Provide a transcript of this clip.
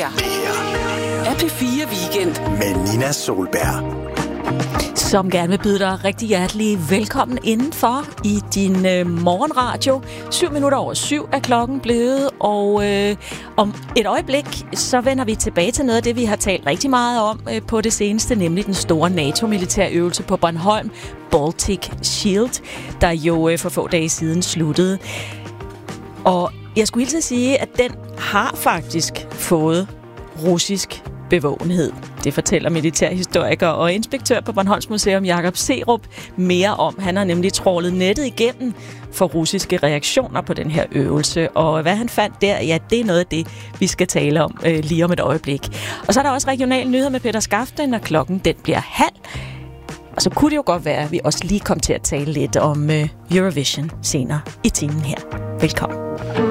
her er P4 Weekend med Nina Solberg. Som gerne vil byde dig rigtig hjertelig velkommen indenfor i din morgenradio. 7:07 er klokken blevet, og om et øjeblik, så vender vi tilbage til noget af det, vi har talt rigtig meget om på det seneste, nemlig den store NATO-militærøvelse på Bornholm, Baltic Shield, der jo for få dage siden sluttede. Og jeg skulle hilse at sige, at den har faktisk fået russisk bevågenhed. Det fortæller militærhistoriker og inspektør på Bornholms Museum Jakob Serup mere om. Han har nemlig trawlet nettet igennem for russiske reaktioner på den her øvelse. Og hvad han fandt der, ja, det er noget af det, vi skal tale om lige om et øjeblik. Og så er der også regionale nyheder med Peter Skafte, når klokken den bliver 12:30. Og så kunne det jo godt være, at vi også lige kom til at tale lidt om Eurovision senere i timen her. Velkommen.